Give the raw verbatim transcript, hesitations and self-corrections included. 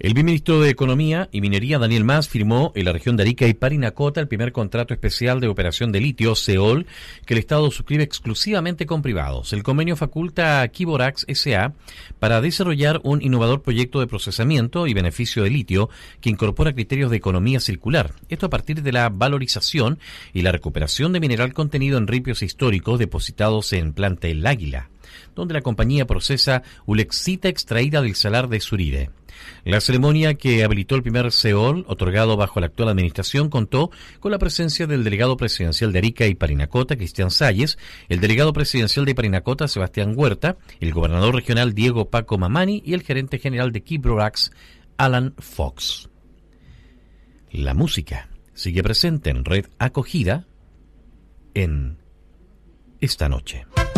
El viceministro de Economía y Minería, Daniel Mas, firmó en la región de Arica y Parinacota el primer contrato especial de operación de litio, SEOL, que el Estado suscribe exclusivamente con privados. El convenio faculta a Kiborax S A para desarrollar un innovador proyecto de procesamiento y beneficio de litio que incorpora criterios de economía circular. Esto a partir de la valorización y la recuperación de mineral contenido en ripios históricos depositados en Planta El Águila, donde la compañía procesa ulexita extraída del salar de Surire. La ceremonia que habilitó el primer SEOL, otorgado bajo la actual administración, contó con la presencia del delegado presidencial de Arica y Parinacota, Cristian Salles, el delegado presidencial de Parinacota, Sebastián Huerta, el gobernador regional Diego Paco Mamani y el gerente general de Kiborax, Alan Fox. La música sigue presente en Red Acogida en esta noche.